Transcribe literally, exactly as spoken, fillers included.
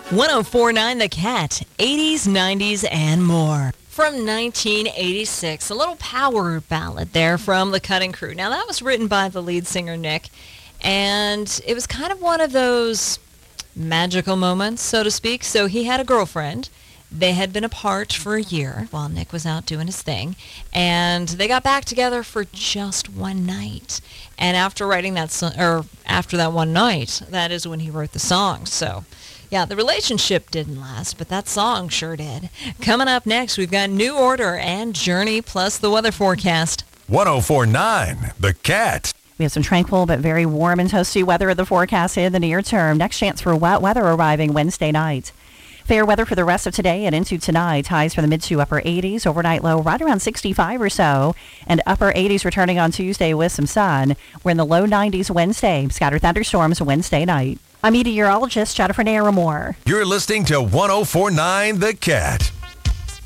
one oh four point nine The Cat, eighties, nineties, and more. From nineteen eighty-six, a little power ballad there from The Cutting Crew. Now, that was written by the lead singer, Nick, and it was kind of one of those magical moments, so to speak. So he had a girlfriend. They had been apart for a year while Nick was out doing his thing, and they got back together for just one night. And after writing that song, or after that one night, that is when he wrote the song. So, yeah, the relationship didn't last, but that song sure did. Coming up next, we've got New Order and Journey, plus the weather forecast. one oh four point nine The Cat. We have some tranquil but very warm and toasty weather in the forecast in the near term. Next chance for wet weather arriving Wednesday night. Fair weather for the rest of today and into tonight. Highs for the mid to upper eighties. Overnight low right around sixty-five or so. And upper eighties returning on Tuesday with some sun. We're in the low nineties Wednesday. Scattered thunderstorms Wednesday night. I'm meteorologist Jennifer Naramore. You're listening to one oh four point nine The Cat.